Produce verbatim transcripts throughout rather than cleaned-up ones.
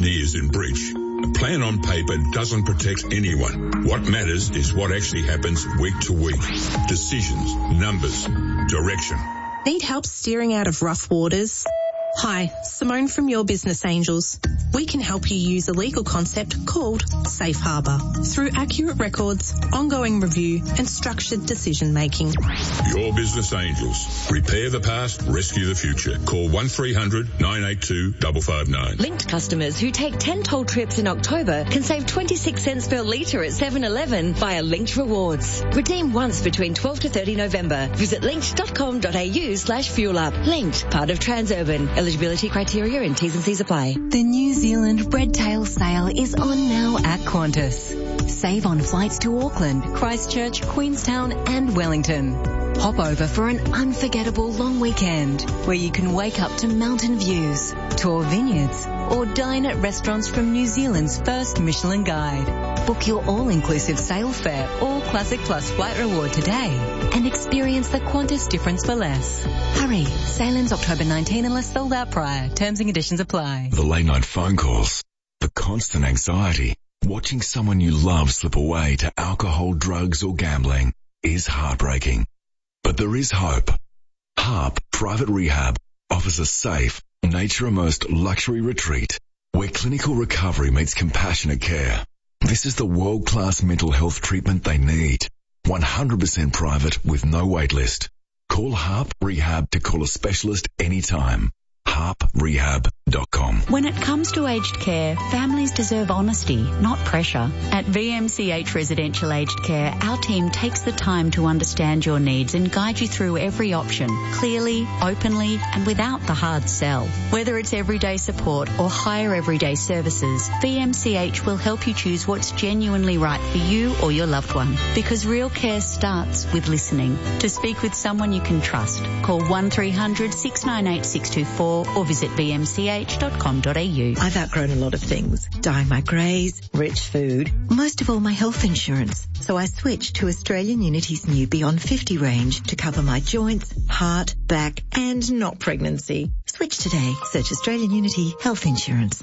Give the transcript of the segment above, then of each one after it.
years in breach. A plan on paper doesn't protect anyone. What matters is what actually happens week to week. Decisions, numbers, direction. Need help steering out of rough waters? Hi, Simone from Your Business Angels. We can help you use a legal concept called Safe Harbour through accurate records, ongoing review and structured decision making. Your Business Angels. Repair the past, rescue the future. Call one three hundred nine eight two five five nine. Linked customers who take ten toll trips in October can save twenty-six cents per litre at seven eleven via Linked Rewards. Redeem once between twelfth to thirtieth November. Visit linked dot com dot a u slash fuel up. Linked, part of Transurban. Eligibility criteria and T's and C's apply. The New Zealand Red Tail Sale is on now at Qantas. Save on flights to Auckland, Christchurch, Queenstown and Wellington. Hop over for an unforgettable long weekend where you can wake up to mountain views, tour vineyards or dine at restaurants from New Zealand's first Michelin Guide. Book your all-inclusive sail fare or Classic Plus flight reward today and experience the Qantas difference for less. Hurry, sail ends October nineteenth unless sold out prior. Terms and conditions apply. The late night phone calls, the constant anxiety, watching someone you love slip away to alcohol, drugs or gambling is heartbreaking. But there is hope. HARP Private Rehab offers a safe, nature-immersed luxury retreat where clinical recovery meets compassionate care. This is the world-class mental health treatment they need. one hundred percent private with no wait list. Call HARP Rehab to call a specialist anytime. harp rehab dot com. When it comes to aged care, families deserve honesty, not pressure. At V M C H Residential Aged Care, our team takes the time to understand your needs and guide you through every option, clearly, openly, and without the hard sell. Whether it's everyday support or higher everyday services, V M C H will help you choose what's genuinely right for you or your loved one. Because real care starts with listening. To speak with someone you can trust, call one three hundred six nine eight six two four or visit v m c h dot com dot a u. I've outgrown a lot of things. Dyeing my greys, rich food, most of all my health insurance. So I switched to Australian Unity's new Beyond fifty range to cover my joints, heart, back and not pregnancy. Switch today. Search Australian Unity Health Insurance.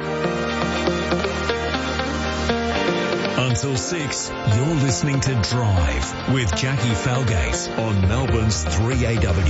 Until six, you're listening to Drive with Jackie Falgate on Melbourne's three A W.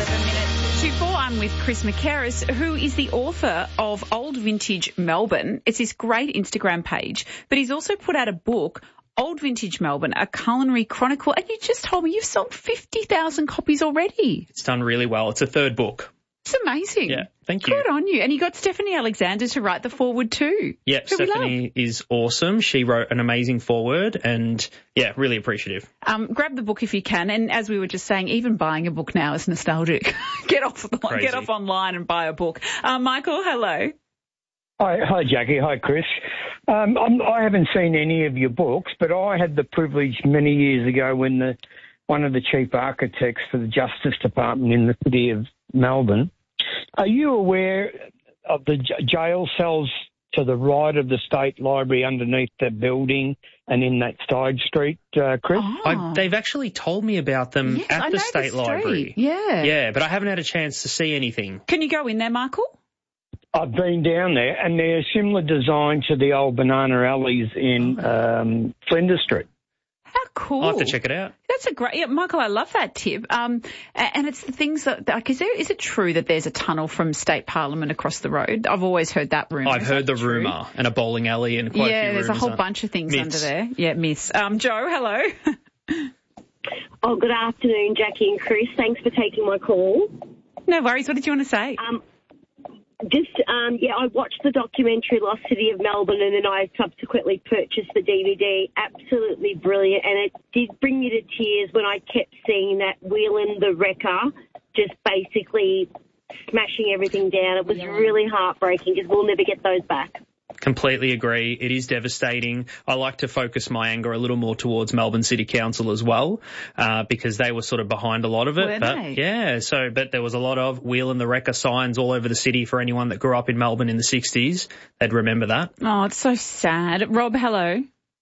To four, I'm with Chris McCarris, who is the author of Old Vintage Melbourne. It's his great Instagram page, but he's also put out a book, Old Vintage Melbourne, a culinary chronicle, and you just told me you've sold fifty thousand copies already. It's done really well. It's a third book. It's amazing. Yeah, thank you. Good on you. And you got Stephanie Alexander to write the foreword too. Yeah, Stephanie is awesome. She wrote an amazing foreword and, yeah, really appreciative. Um, grab the book if you can. And as we were just saying, even buying a book now is nostalgic. get off the, get off online and buy a book. Uh, Michael, hello. Hi, hi, Jackie. Hi, Chris. Um, I'm, I haven't seen any of your books, but I had the privilege many years ago when the one of the chief architects for the Justice Department in the city of Melbourne. Are you aware of the j- jail cells to the right of the State Library underneath the building and in that side street, uh, Chris? Oh. I, they've actually told me about them yes, at I the know State the Library. Yeah. Yeah, but I haven't had a chance to see anything. Can you go in there, Michael? I've been down there, and they're similar design to the old banana alleys in um, Flinders Street. How cool. I'll have to check it out. That's a great, yeah, Michael, I love that tip. Um, and it's the things that, like, is there, is it true that there's a tunnel from State Parliament across the road? I've always heard that rumour. I've is heard the true? rumour and a bowling alley and quite yeah, a few there's a whole bunch of things myths. under there. Yeah, myths. Um, Joe, hello. Oh, good afternoon, Jackie and Chris. Thanks for taking my call. No worries. What did you want to say? Um, Just, um, yeah, I watched the documentary Lost City of Melbourne and then I subsequently purchased the D V D. Absolutely brilliant. And it did bring me to tears when I kept seeing that Whelan the Wrecker just basically smashing everything down. It was yeah. really heartbreaking because we'll never get those back. Completely agree. It is devastating. I like to focus my anger a little more towards Melbourne City Council as well, uh, because they were sort of behind a lot of it. Were but they? Yeah, so, but there was a lot of Wheel and the Wrecker signs all over the city for anyone that grew up in Melbourne in the sixties. They'd remember that. Oh, it's so sad. Rob, hello.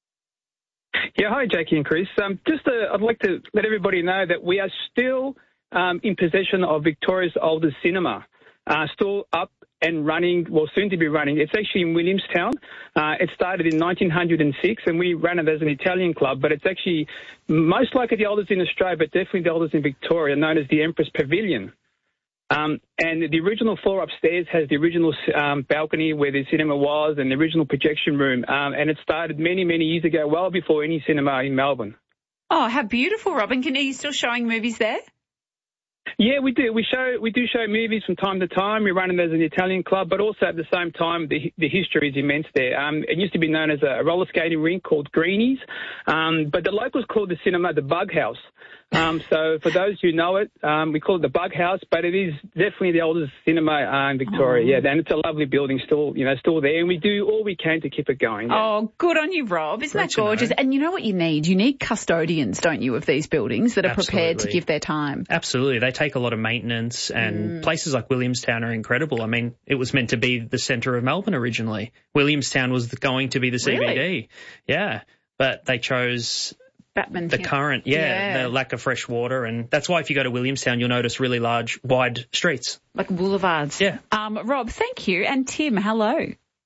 Yeah, hi, Jackie and Chris. Um, just uh, I'd like to let everybody know that we are still um, in possession of Victoria's oldest cinema, uh, still up and running, well, soon to be running. It's actually in Williamstown. Uh, it started in nineteen oh six, and we ran it as an Italian club, but it's actually most likely the oldest in Australia, but definitely the oldest in Victoria, known as the Empress Pavilion. Um, and the original floor upstairs has the original um, balcony where the cinema was and the original projection room. Um, and it started many, many years ago, well before any cinema in Melbourne. Oh, how beautiful, Robin. Can, are you still showing movies there? Yeah, we do. We show we do show movies from time to time. We run it as an Italian club, but also at the same time, the the history is immense there. Um, it used to be known as a roller skating rink called Greenies, um, but the locals called the cinema the Bug House. Um, so for those who know it, um, we call it the Bug House, but it is definitely the oldest cinema uh, in Victoria. Oh. Yeah, and it's a lovely building, still you know still there, and we do all we can to keep it going. Yeah. Oh, good on you, Rob. Isn't Great that gorgeous? And you know what you need? You need custodians, don't you, of these buildings that are Absolutely. prepared to give their time. Absolutely. They take a lot of maintenance, and mm. places like Williamstown are incredible. I mean, it was meant to be the centre of Melbourne originally. Williamstown was going to be the C B D. Really? Yeah, but they chose Batman, the yeah. current, yeah, yeah, the lack of fresh water, and that's why if you go to Williamstown, you'll notice really large, wide streets. Like boulevards. Yeah. Um, Rob, thank you. And Tim, hello.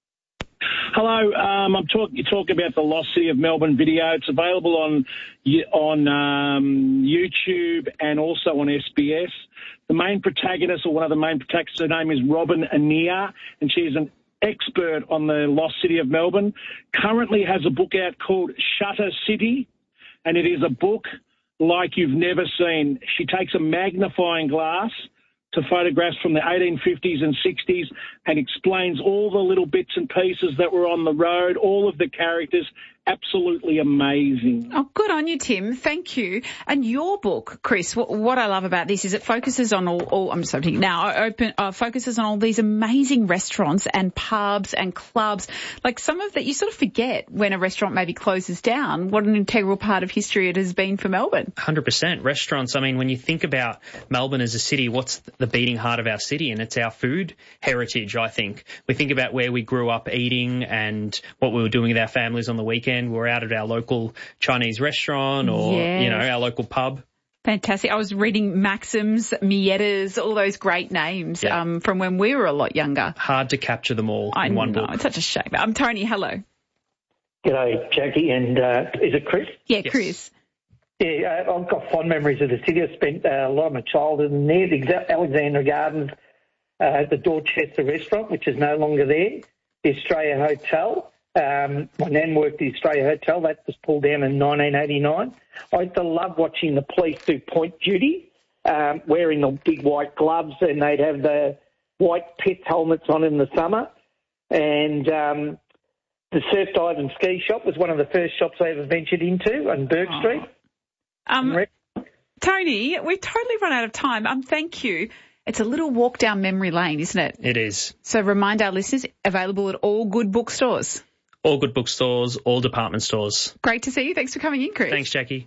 Hello, um, I'm talking. You talk about the Lost City of Melbourne video. It's available on on um, YouTube and also on S B S. The main protagonist, or one of the main protagonists, her name is Robin Anea, and she's an expert on the Lost City of Melbourne. Currently has a book out called Shutter City, and it is a book like you've never seen. She takes a magnifying glass to photographs from the eighteen fifties and sixties and explains all the little bits and pieces that were on the road, all of the characters. Absolutely amazing. Oh, good on you, Tim. Thank you. And your book, Chris, what, what I love about this is it focuses on all, all I'm just opening now, open, uh, focuses on all these amazing restaurants and pubs and clubs. Like some of that, you sort of forget when a restaurant maybe closes down, what an integral part of history it has been for Melbourne. one hundred percent. Restaurants, I mean, when you think about Melbourne as a city, what's the beating heart of our city? And it's our food heritage, I think. We think about where we grew up eating and what we were doing with our families on the weekend. We're out at our local Chinese restaurant or, yes. you know, our local pub. Fantastic. I was reading Maxim's, Mieta's, all those great names yeah. um, from when we were a lot younger. Hard to capture them all I in one know, book. It's such a shame. I'm Tony. Hello. G'day, Jackie. And uh, is it Chris? Yeah, yes. Chris. Yeah, uh, I've got fond memories of the city. I spent uh, a lot of my childhood in there. The Alexandra Gardens, uh, the Dorchester restaurant, which is no longer there, the Australia Hotel. Um, my nan worked at the Australia Hotel. That was pulled down in nineteen eighty-nine. I used to love watching the police do point duty, um, wearing the big white gloves, and they'd have the white pits helmets on in the summer. And um, the Surf Dive and Ski Shop was one of the first shops I ever ventured into on Burke oh. Street. Um, Tony, we've totally run out of time. Um, thank you. It's a little walk down memory lane, isn't it? It is. So remind our listeners, available at all good bookstores. All good bookstores, all department stores. Great to see you. Thanks for coming in, Chris. Thanks, Jackie.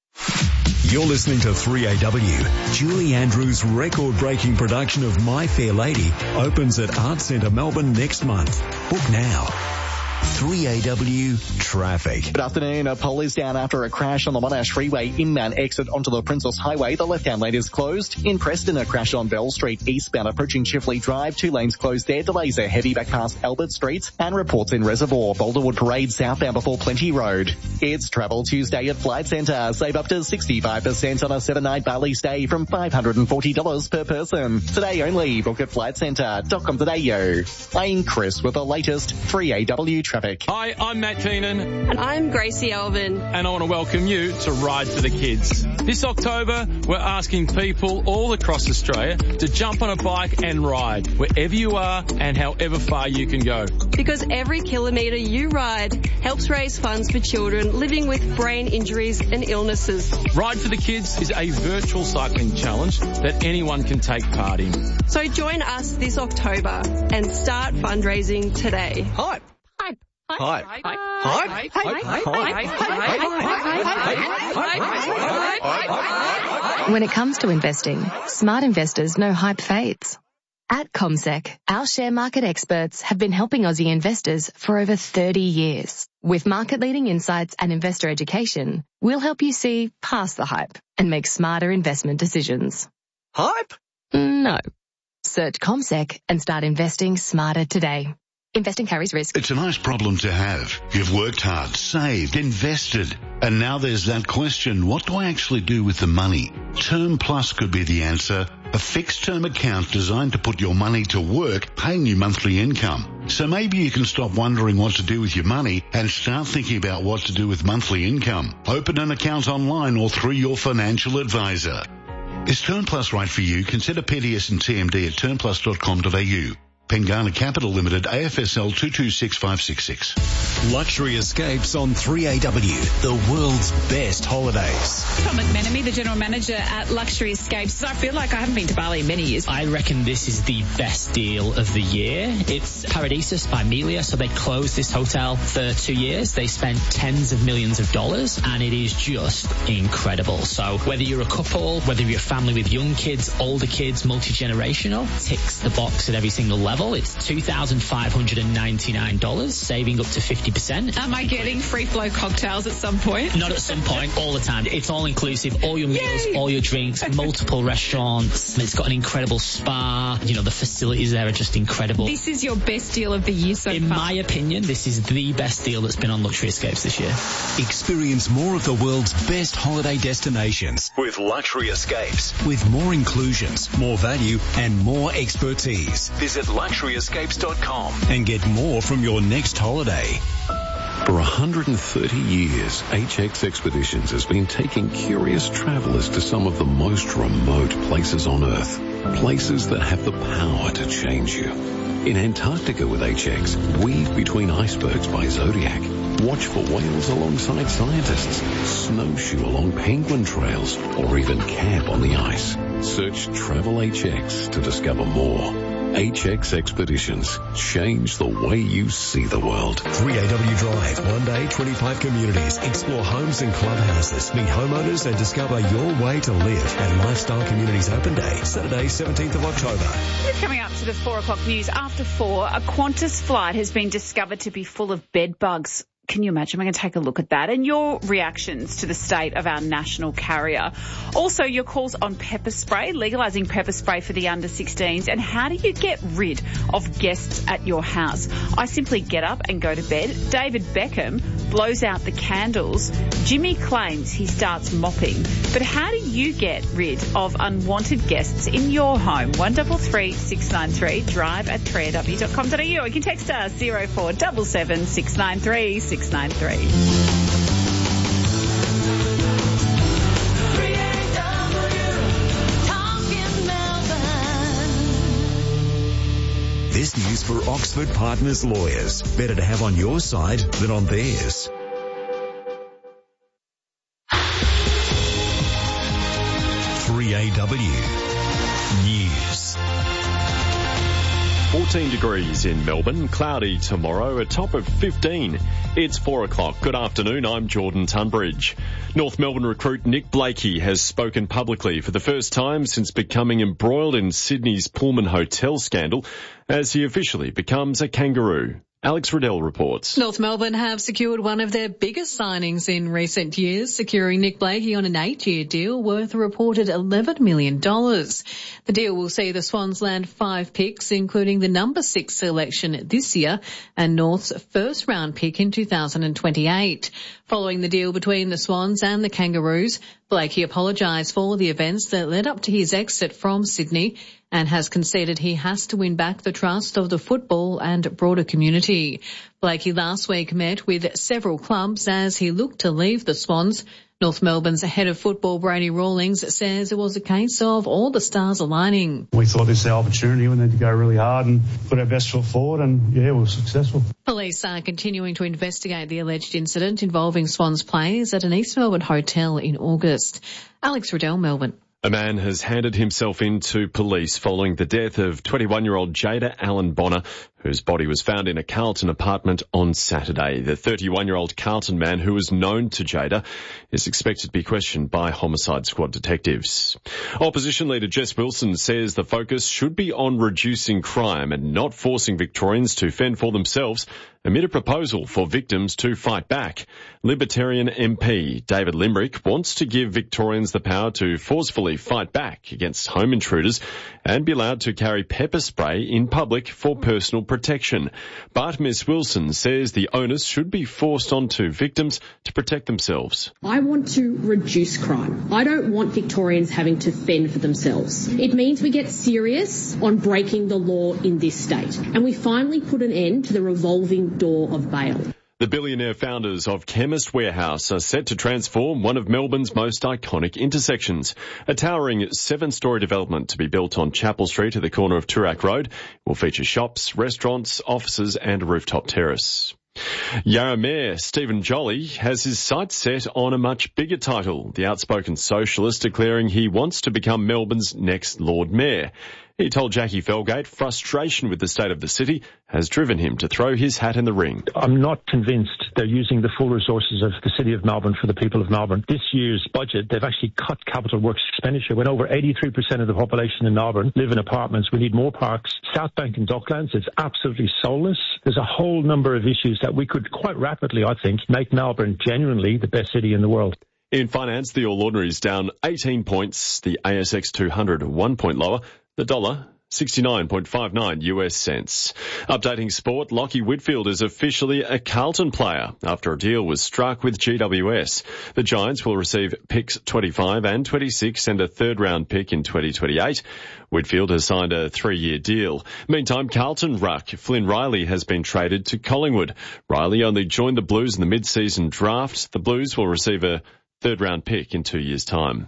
You're listening to three A W. Julie Andrews' record-breaking production of My Fair Lady opens at Arts Centre Melbourne next month. Book now. three A W traffic. Good afternoon. A pole is down after a crash on the Monash Freeway inbound exit onto the Princess Highway. The left-hand lane is closed. In Preston, a crash on Bell Street eastbound approaching Chifley Drive. Two lanes closed there. Delays are heavy back past Albert Street. And reports in Reservoir. Boulderwood Parade southbound before Plenty Road. It's Travel Tuesday at Flight Centre. Save up to sixty-five percent on a seven-night Bali stay from five hundred forty dollars per person. Today only. Book at flight centre dot com dot a u. I'm Chris with the latest three A W traffic. Hi, I'm Matt Keenan. And I'm Gracie Alvin. And I want to welcome you to Ride for the Kids. This October, we're asking people all across Australia to jump on a bike and ride wherever you are and however far you can go. Because every kilometre you ride helps raise funds for children living with brain injuries and illnesses. Ride for the Kids is a virtual cycling challenge that anyone can take part in. So join us this October and start fundraising today. Hype. Hype. Hype. Hype. Hype. Hype. When it comes to investing, smart investors know hype fades. At CommSec, our share market experts have been helping Aussie investors for over thirty years. With market-leading insights and investor education, we'll help you see past the hype and make smarter investment decisions. Hype? No. Search CommSec and start investing smarter today. Investing carries risk. It's a nice problem to have. You've worked hard, saved, invested, and now there's that question, what do I actually do with the money? Term Plus could be the answer. A fixed term account designed to put your money to work, paying you monthly income. So maybe you can stop wondering what to do with your money and start thinking about what to do with monthly income. Open an account online or through your financial advisor. Is Term Plus right for you? Consider P D S and T M D at term plus dot com dot a u. Pengana Capital Limited, A F S L two two six five six six. Luxury Escapes on three A W, the world's best holidays. Tom McMenemy, the General Manager at Luxury Escapes. I feel like I haven't been to Bali in many years. I reckon this is the best deal of the year. It's Paradisus by Melia, so they closed this hotel for two years. They spent tens of millions of dollars, and it is just incredible. So whether you're a couple, whether you're a family with young kids, older kids, multi-generational, ticks the box at every single level. It's two thousand five hundred ninety-nine dollars, saving up to fifty percent. Am I getting free flow cocktails at some point? Not at some point, all the time. It's all inclusive, all your meals, Yay! all your drinks, multiple restaurants. It's got an incredible spa. You know, the facilities there are just incredible. This is your best deal of the year so In far. my opinion, this is the best deal that's been on Luxury Escapes this year. Experience more of the world's best holiday destinations with Luxury Escapes. With more inclusions, more value, and more expertise. Visit luxury escapes dot com and get more from your next holiday. For one hundred thirty years, H X Expeditions has been taking curious travellers to some of the most remote places on Earth. Places that have the power to change you. In Antarctica with H X, weave between icebergs by Zodiac. Watch for whales alongside scientists. Snowshoe along penguin trails. Or even camp on the ice. Search Travel H X to discover more. H X Expeditions. Change the way you see the world. three A W Drive. One day, twenty-five communities. Explore homes and clubhouses. Meet homeowners and discover your way to live. At Lifestyle Communities Open Day, Saturday, seventeenth of October. Coming up to the four o'clock news. After four, a Qantas flight has been discovered to be full of bed bugs. Can you imagine? We're going to take a look at that and your reactions to the state of our national carrier. Also, your calls on pepper spray, legalising pepper spray for the under sixteens, and how do you get rid of guests at your house? I simply get up and go to bed. David Beckham blows out the candles. Jimmy claims he starts mopping. But how do you get rid of unwanted guests in your home? one double three six nine three, drive at three a w dot com dot a u. Or you can text us zero four seven seven six nine three six nine three. This news for Oxford Partners Lawyers. Better to have on your side than on theirs. three A W News. fourteen degrees in Melbourne, cloudy tomorrow, a top of fifteen. It's four o'clock. Good afternoon, I'm Jordan Tunbridge. North Melbourne recruit Nick Blakey has spoken publicly for the first time since becoming embroiled in Sydney's Pullman Hotel scandal as he officially becomes a kangaroo. Alex Riddell reports. North Melbourne have secured one of their biggest signings in recent years, securing Nick Blakey on an eight-year deal worth a reported eleven million dollars. The deal will see the Swans land five picks, including the number six selection this year and North's first-round pick in two thousand twenty-eight. Following the deal between the Swans and the Kangaroos, Blakey apologised for the events that led up to his exit from Sydney and has conceded he has to win back the trust of the football and broader community. Blakey last week met with several clubs as he looked to leave the Swans. North Melbourne's head of football, Brady Rawlings, says it was a case of all the stars aligning. We thought this was our opportunity. We need to go really hard and put our best foot forward, and yeah, we were successful. Police are continuing to investigate the alleged incident involving Swans players at an East Melbourne hotel in August. Alex Riddell, Melbourne. A man has handed himself in to police following the death of twenty-one-year-old Jada Allen Bonner, whose body was found in a Carlton apartment on Saturday. The thirty-one-year-old Carlton man, who was known to Jada, is expected to be questioned by Homicide Squad detectives. Opposition leader Jess Wilson says the focus should be on reducing crime and not forcing Victorians to fend for themselves, amid a proposal for victims to fight back. Libertarian M P David Limbrick wants to give Victorians the power to forcefully fight back against home intruders and be allowed to carry pepper spray in public for personal protection. But Miss Wilson says the onus should be forced onto victims to protect themselves. I want to reduce crime. I don't want Victorians having to fend for themselves. It means we get serious on breaking the law in this state, and we finally put an end to the revolving door of bail. The billionaire founders of Chemist Warehouse are set to transform one of Melbourne's most iconic intersections. A towering seven-storey development to be built on Chapel Street at the corner of Toorak Road will feature shops, restaurants, offices and a rooftop terrace. Yarra Mayor Stephen Jolly has his sights set on a much bigger title, the outspoken socialist declaring he wants to become Melbourne's next Lord Mayor. He told Jackie Felgate frustration with the state of the city has driven him to throw his hat in the ring. I'm not convinced they're using the full resources of the City of Melbourne for the people of Melbourne. This year's budget, they've actually cut capital works expenditure when over eighty-three percent of the population in Melbourne live in apartments. We need more parks. South Bank and Docklands is absolutely soulless. There's a whole number of issues that we could quite rapidly, I think, make Melbourne genuinely the best city in the world. In finance, the All Ordinaries down eighteen points, the A S X two hundred one point lower, the dollar sixty-nine point five nine U S cents. Updating sport, Lachie Whitfield is officially a Carlton player after a deal was struck with G W S. The Giants will receive picks twenty-five and twenty-six and a third round pick in twenty twenty-eight. Whitfield has signed a three-year deal. Meantime, Carlton ruck Flynn Riley has been traded to Collingwood. Riley only joined the Blues in the mid-season draft. The Blues will receive a third round pick in two years' time.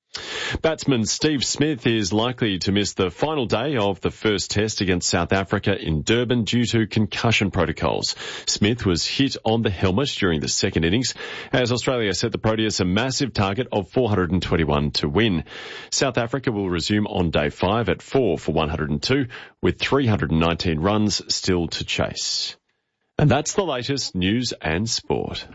Batsman Steve Smith is likely to miss the final day of the first test against South Africa in Durban due to concussion protocols. Smith was hit on the helmet during the second innings as Australia set the Proteas a massive target of four hundred twenty-one to win. South Africa will resume on day five at four for one hundred two with three hundred nineteen runs still to chase. And that's the latest news and sport.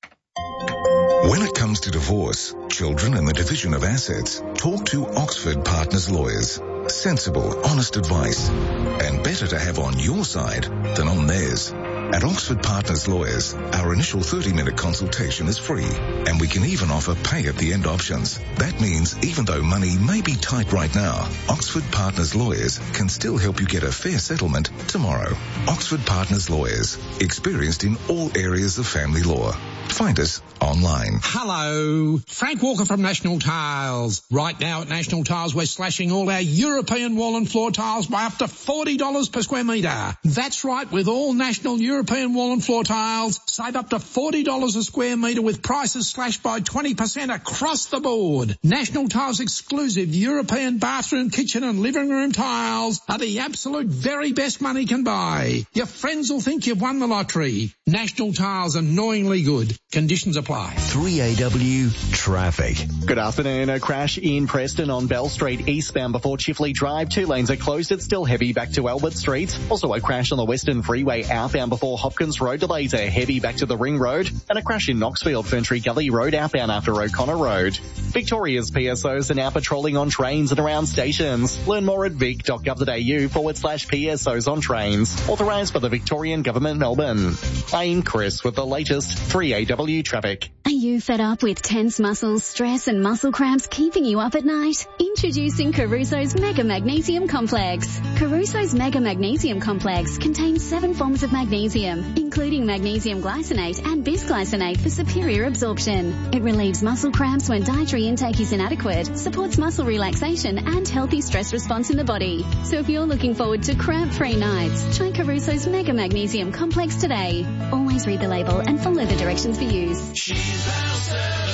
When it comes to divorce, children and the division of assets, talk to Oxford Partners Lawyers. Sensible, honest advice. And better to have on your side than on theirs. At Oxford Partners Lawyers, our initial thirty-minute consultation is free, and we can even offer pay-at-the-end options. That means even though money may be tight right now, Oxford Partners Lawyers can still help you get a fair settlement tomorrow. Oxford Partners Lawyers, experienced in all areas of family law. Find us online. Hello, Frank Walker from National Tiles. Right now at National Tiles, we're slashing all our European wall and floor tiles by up to forty dollars per square metre. That's right, with all National European wall and floor tiles, save up to forty dollars a square metre with prices slashed by twenty percent across the board. National Tiles exclusive European bathroom, kitchen and living room tiles are the absolute very best money can buy. Your friends will think you've won the lottery. National Tiles, annoyingly good. Conditions apply. three A W traffic. Good afternoon. A crash in Preston on Bell Street eastbound before Chifley Drive. Two lanes are closed. It's still heavy back to Albert Street. Also a crash on the Western Freeway outbound before Hopkins Road. Delays are heavy back to the Ring Road. And a crash in Knoxfield Ferntree Gully Road outbound after O'Connor Road. Victoria's P S Os are now patrolling on trains and around stations. Learn more at vic.gov.au forward slash PSOs on trains. Authorised by the Victorian Government, Melbourne. I'm Chris with the latest three A W traffic. Are you fed up with tense muscles, stress and muscle cramps keeping you up at night? Introducing Caruso's Mega Magnesium Complex. Caruso's Mega Magnesium Complex contains seven forms of magnesium, including magnesium glycinate and bisglycinate for superior absorption. It relieves muscle cramps when dietary intake is inadequate, supports muscle relaxation and healthy stress response in the body. So if you're looking forward to cramp-free nights, try Caruso's Mega Magnesium Complex today. Always read the label and follow the directions for use. She's Battle Service.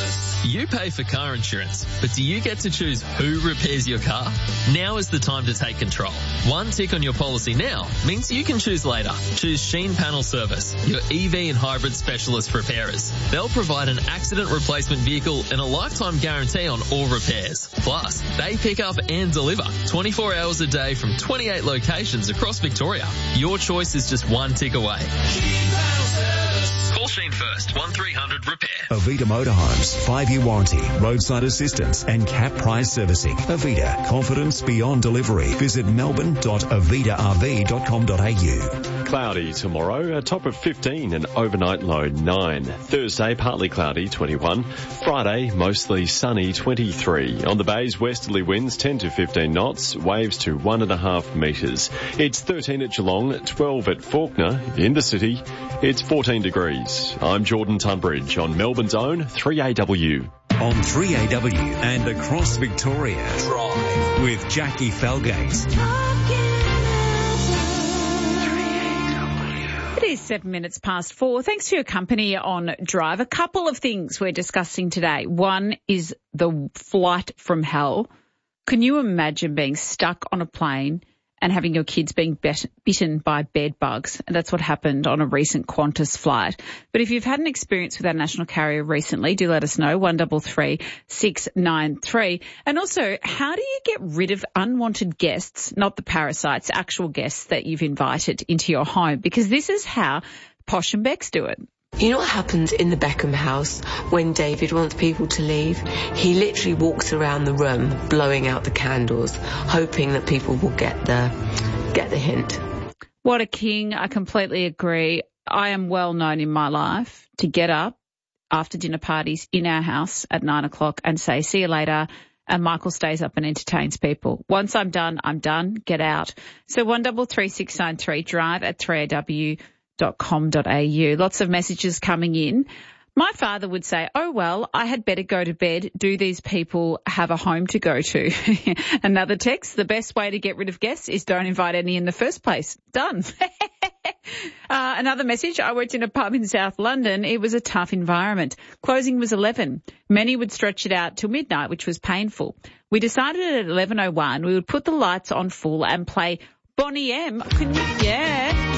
You pay for car insurance, but do you get to choose who repairs your car? Now is the time to take control. One tick on your policy now means you can choose later. Choose Sheen Panel Service, your E V and hybrid specialist repairers. They'll provide an accident replacement vehicle and a lifetime guarantee on all repairs. Plus, they pick up and deliver twenty-four hours a day from twenty-eight locations across Victoria. Your choice is just one tick away. Call Sheen first, one three hundred repair. Avita Motorhomes, five-year warranty, roadside assistance and cap price servicing. Avita, confidence beyond delivery. Visit melbourne dot avita r v dot com dot a u. Cloudy tomorrow, a top of fifteen and overnight low nine. Thursday, partly cloudy, twenty-one. Friday, mostly sunny, twenty-three. On the bays, westerly winds ten to fifteen knots, waves to one and a half metres. It's thirteen at Geelong, twelve at Fawkner. In the city, it's fourteen degrees. I'm Jordan Tunbridge on Melbourne's own three A W. On three A W and across Victoria. Drive with Jackie Felgate. It is seven minutes past four. Thanks for your company on Drive. A couple of things we're discussing today. One is the flight from hell. Can you imagine being stuck on a plane and having your kids being bet- bitten by bed bugs? And that's what happened on a recent Qantas flight. But if you've had an experience with our national carrier recently, do let us know, one three three, six nine three. And also, how do you get rid of unwanted guests, not the parasites, actual guests that you've invited into your home? Because this is how Posh and Bex do it. You know what happens in the Beckham house when David wants people to leave? He literally walks around the room blowing out the candles, hoping that people will get the get the hint. What a king. I completely agree. I am well known in my life to get up after dinner parties in our house at nine o'clock and say, see you later. And Michael stays up and entertains people. Once I'm done, I'm done. Get out. So one three three, six nine three, drive at three A W dot com dot a u. Lots of messages coming in. My father would say, oh, well, I had better go to bed. Do these people have a home to go to? Another text, the best way to get rid of guests is don't invite any in the first place. Done. uh, another message, I worked in a pub in South London. It was a tough environment. Closing was eleven. Many would stretch it out till midnight, which was painful. We decided at eleven oh one we would put the lights on full and play Bonnie M. Can you, yeah.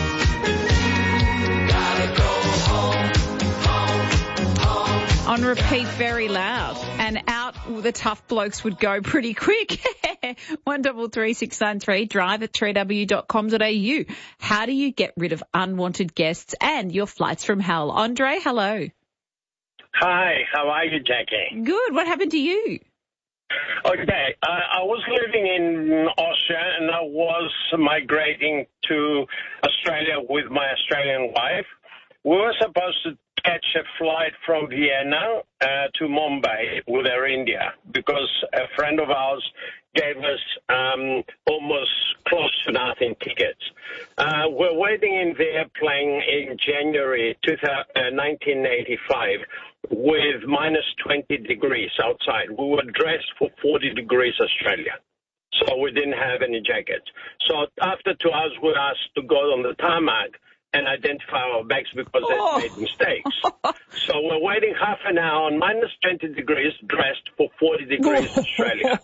On repeat very loud, and out the tough blokes would go pretty quick. one three three, six nine three, drive at three A W dot com dot a u. How do you get rid of unwanted guests and your flights from hell? Andre, hello. Hi, how are you, Jackie? Good. What happened to you? Okay, uh, I was living in Austria and I was migrating to Australia with my Australian wife. We were supposed to catch a flight from Vienna uh, to Mumbai with Air India because a friend of ours gave us um, almost close to nothing tickets. Uh, we're waiting in the airplane in January nineteen eighty-five with minus twenty degrees outside. We were dressed for forty degrees Australia, so we didn't have any jackets. So after two hours, we were asked to go on the tarmac and identify our bags because oh. they made mistakes. So we're waiting half an hour on minus twenty degrees, dressed for forty degrees Australia.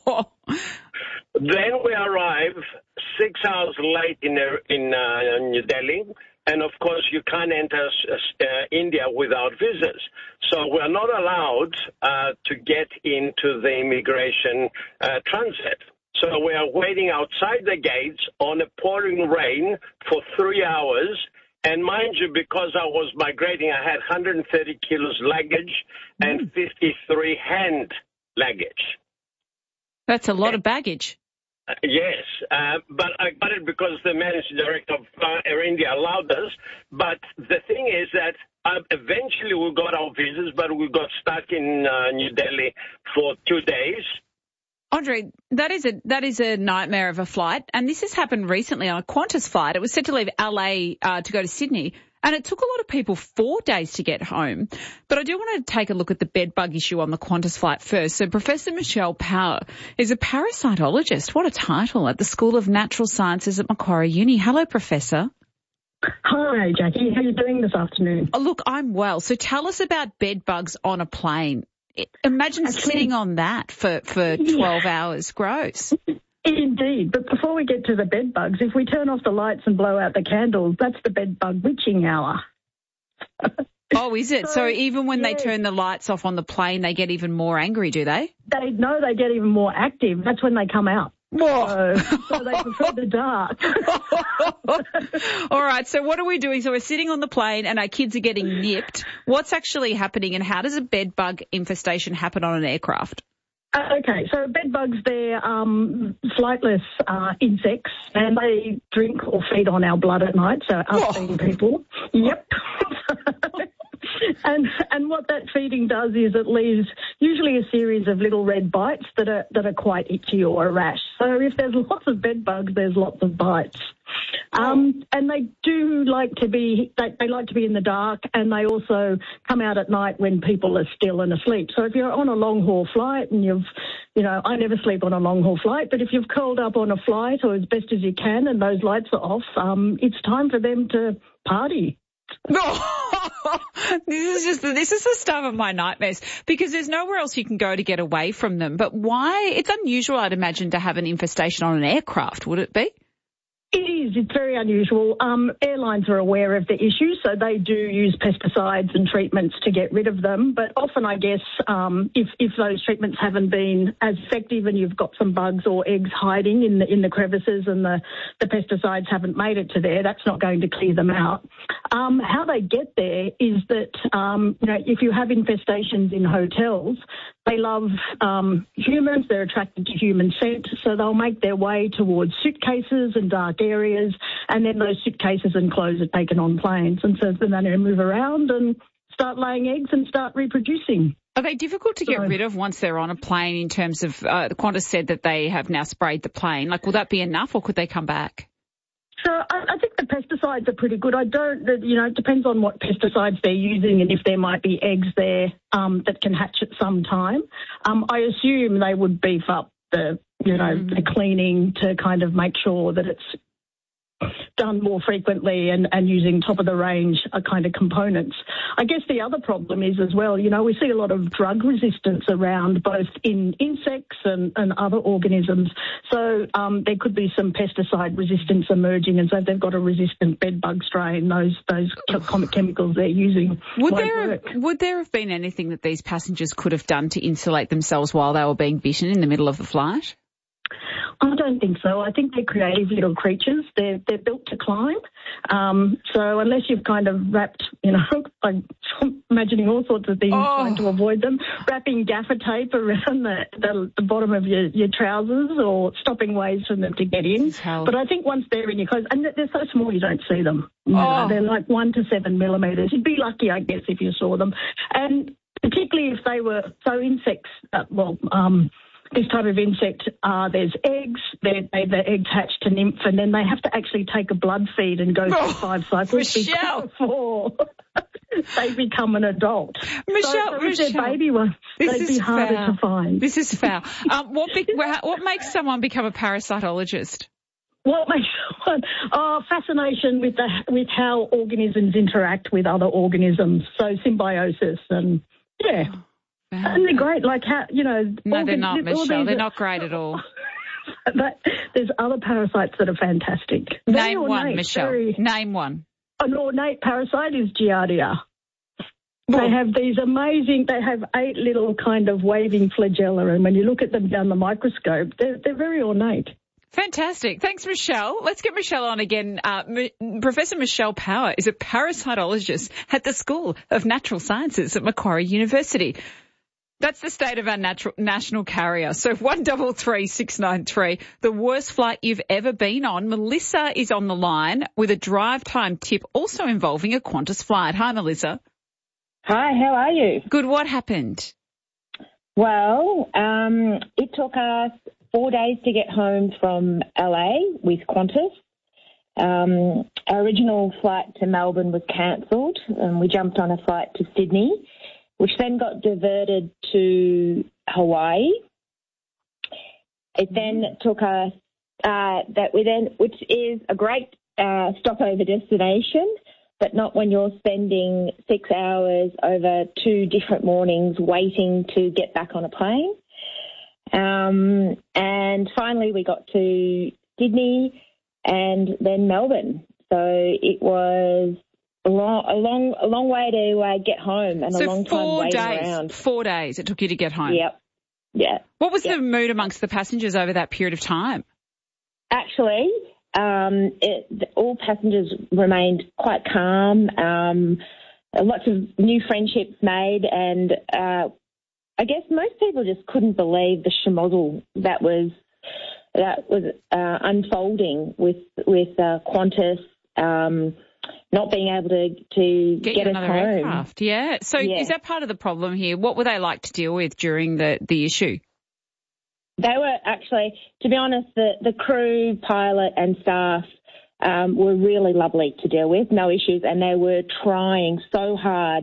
Then we arrive six hours late in in uh, New Delhi, and of course you can't enter uh, India without visas. So we're not allowed uh, to get into the immigration uh, transit. So we are waiting outside the gates on a pouring rain for three hours. And mind you, because I was migrating, I had one hundred thirty kilos luggage and mm. fifty-three hand luggage. That's a lot of baggage. Uh, yes, uh, but I got it because the managing director of uh, Air India allowed us. But the thing is that uh, eventually we got our visas, but we got stuck in uh, New Delhi for two days. Andre, that is a that is a nightmare of a flight, and this has happened recently on a Qantas flight. It was set to leave L A uh, to go to Sydney, and it took a lot of people four days to get home. But I do want to take a look at the bed bug issue on the Qantas flight first. So Professor Michelle Power is a parasitologist. What a title, at the School of Natural Sciences at Macquarie Uni. Hello, Professor. Hi, Jackie. How are you doing this afternoon? Oh, look, I'm well. So tell us about bed bugs on a plane. Imagine Actually, sitting on that for, for twelve yeah. hours. Gross. Indeed. But before we get to the bed bugs, if we turn off the lights and blow out the candles, that's the bed bug witching hour. Oh, is it? So, so even when yeah. they turn the lights off on the plane, they get even more angry, do they? They no, they get even more active. That's when they come out. So, so they prefer the dark. All right, so what are we doing? So we're sitting on the plane and our kids are getting nipped. What's actually happening, and how does a bed bug infestation happen on an aircraft? Uh, okay, so bed bugs, they're um, flightless uh, insects, and they drink or feed on our blood at night, so us being people. Yep. And and what that feeding does is it leaves usually a series of little red bites that are that are quite itchy or a rash. So if there's lots of bed bugs, there's lots of bites. Um, and they do like to be they, they like to be in the dark, and they also come out at night when people are still and asleep. So if you're on a long haul flight and you've, you know, I never sleep on a long haul flight, but if you've curled up on a flight or as best as you can and those lights are off, um, it's time for them to party. This is just this is the stuff of my nightmares, because there's nowhere else you can go to get away from them. But why? It's unusual, I'd imagine, to have an infestation on an aircraft, would it be? It is. It's very unusual. Um, airlines are aware of the issue, so they do use pesticides and treatments to get rid of them. But often, I guess, um, if, if those treatments haven't been as effective and you've got some bugs or eggs hiding in the in the crevices and the, the pesticides haven't made it to there, that's not going to clear them out. Um, how they get there is that, um, you know, if you have infestations in hotels, they love um, humans, they're attracted to human scent, so they'll make their way towards suitcases and dark areas, and then those suitcases and clothes are taken on planes, and so then they move around and start laying eggs and start reproducing. Are they difficult to get so, rid of once they're on a plane in terms of, uh, Qantas said that they have now sprayed the plane, like will that be enough or could they come back? So I, I think the pesticides are pretty good. I don't, you know, it depends on what pesticides they're using and if there might be eggs there um, that can hatch at some time. Um, I assume they would beef up the, you know, mm. the cleaning to kind of make sure that it's done more frequently and, and using top-of-the-range uh, kind of components. I guess the other problem is as well, you know, we see a lot of drug resistance around both in insects and, and other organisms. So um, there could be some pesticide resistance emerging, and so if they've got a resistant bed bug strain, those those chemicals they're using would won't there work. Would there have been anything that these passengers could have done to insulate themselves while they were being bitten in the middle of the flight? I don't think so. I think they're creative little creatures. They're they're built to climb. Um, so unless you've kind of wrapped, you know, I'm imagining all sorts of things oh. trying to avoid them, wrapping gaffer tape around the, the, the bottom of your, your trousers or stopping ways for them to get in. But I think once they're in your clothes, and they're so small you don't see them. You know, oh. they're like one to seven millimetres. You'd be lucky, I guess, if you saw them. And particularly if they were, so insects, uh, well, um, this type of insect, uh, there's eggs, they, they, the eggs hatch to nymph, and then they have to actually take a blood feed and go oh, through five cycles Michelle. before they become an adult. Michelle, so, so Michelle, if they're baby ones, they'd be harder foul. to find. This is foul. um, what, be, what makes someone become a parasitologist? What makes someone? Oh, fascination with the with how organisms interact with other organisms. So symbiosis and, yeah. Oh. And they're great, like how, you know... No, they're not, Michelle. They're are, not great at all. But there's other parasites that are fantastic. Very Name ornate, one, Michelle. Very, Name one. An ornate parasite is Giardia. They have these amazing, they have eight little kind of waving flagella, and when you look at them down the microscope, they're, they're very ornate. Fantastic. Thanks, Michelle. Let's get Michelle on again. Uh, M- Professor Michelle Power is a parasitologist at the School of Natural Sciences at Macquarie University. That's the state of our natural, national carrier. So one double three six nine three, the worst flight you've ever been on. Melissa is on the line with a drive time tip also involving a Qantas flight. Hi, Melissa. Hi, how are you? Good. What happened? Well, um, it took us four days to get home from L A with Qantas. Um, our original flight to Melbourne was cancelled, and we jumped on a flight to Sydney, which then got diverted to Hawaii. It then took us, uh, that we then, which is a great uh, stopover destination, but not when you're spending six hours over two different mornings waiting to get back on a plane. Um, and finally we got to Sydney and then Melbourne. So it was a long, a long, a long way to uh, get home and so a long time four waiting days, around. Four days it took you to get home. Yep. Yeah. What was yep. the mood amongst the passengers over that period of time? Actually, um, it, all passengers remained quite calm. Um, lots of new friendships made, and uh, I guess most people just couldn't believe the schmozzle that was that was uh, unfolding with with uh, Qantas um, not being able to to get, get us another home. aircraft. Yeah. So yeah. is that part of the problem here? What were they like to deal with during the, the issue? They were actually, to be honest, the, the crew, pilot and staff um, were really lovely to deal with, no issues, and they were trying so hard